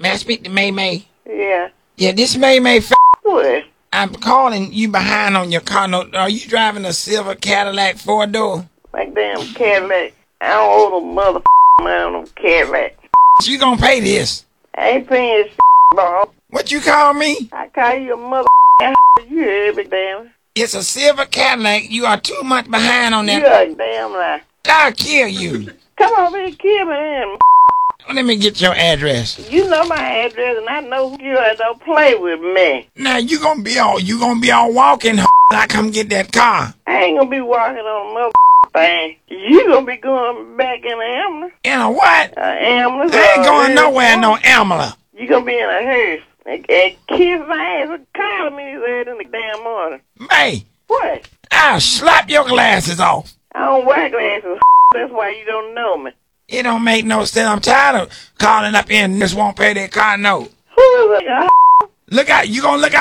May I speak to May May? Yeah. Yeah, this May May. What? I'm calling you behind on your car note. Are you driving a silver Cadillac 4-door? Like damn Cadillac. I don't owe the mother money on them Cadillac. You gonna pay this? I ain't paying this bro. What you call me? I call you a mother you hear me, damn. It's a silver Cadillac. You are 2 months behind on that. You a damn lie. I'll kill you. Come over here and kill me then. Let me get your address. You know my address and I know who you are. Don't play with me. Now you gonna be all walking I come get that car. I ain't gonna be walking on a mother thing. You gonna be going back in the ambulance. In a what? Ambulance. I ain't going nowhere in no ambulance. You gonna be in a hearse and kiss my ass and calling me his ass in the damn morning. May, What? I'll slap your glasses off. I don't wear glasses. That's why you don't know me. It don't make no sense. I'm tired of calling up in and just won't pay their car note. Who is it? Look out. You gonna look out.